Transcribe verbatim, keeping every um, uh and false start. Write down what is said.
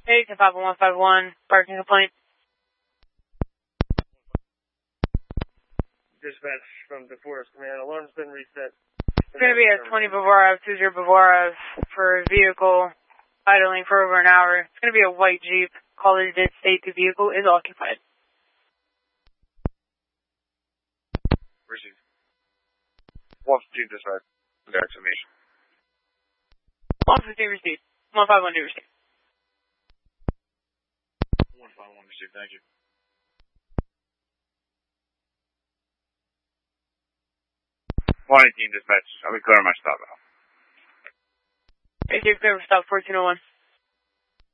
Hey, ten five one five one, parking complaint. Dispatch from DeForest Command. Alarm's been reset. It's going to be a twenty Bavarov, two zero Bavarov for a vehicle idling for over an hour. It's going to be a white Jeep. Caller did state the vehicle is occupied. Received. one fifteen dispatch. The exclamation. one fifteen received. one five one two received. one five one received. Thank you. one eighteen dispatch. I'll be clearing my stop out. Thank you. Clear for stop fourteen oh one.